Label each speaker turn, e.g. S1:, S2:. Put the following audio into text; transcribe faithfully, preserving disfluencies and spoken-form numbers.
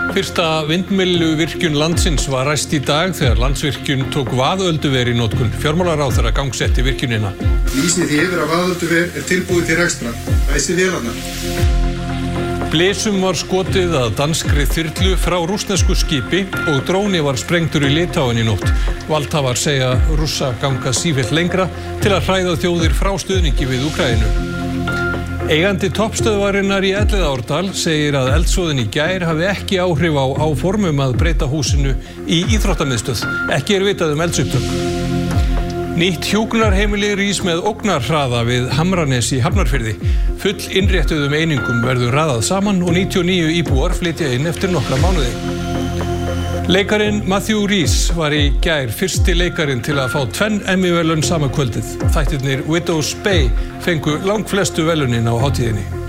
S1: Fyrsta vindmylluvirkjun landsins var ræst í dag þegar Landsvirkjun tók vaðölduver í notkun. Fjármálaráðherra gangsetti virkjunina.
S2: Lýsið því yfir að vaðölduver er tilbúið til rekstrar. Ræsið vélarnar.
S1: Blesum var skotið að danskri þyrlu frá rússnesku skipi og dróni var sprengtur í Litáen í nótt. Valdhafar segja Rússa ganga sífellt lengra til að hræða þjóðir frá stuðningi við Úkraínu. Eigandi toppstöðvarinnar í Elliðaárdal segir að eldsvoðinn í gær hafi ekki áhrif á áformum að breyta húsinu í íþróttamiðstöð. Ekki er vitað um eldsupptök. Nýtt hjúkrunarheimili rís með ógnarhraða við Hamranes í Hafnarfirði. Full innréttuðum einingum verður raðað saman og níutíu og níu íbúar flytja inn eftir nokkra mánuði. Leikarinn Matthew Rhys var í gær fyrsti leikarinn til að fá tvenn Emmy-verðlaun sama kvöldið. Þættirnir Widow's Bay fengu langflestu verðlaunin á hátíðinni.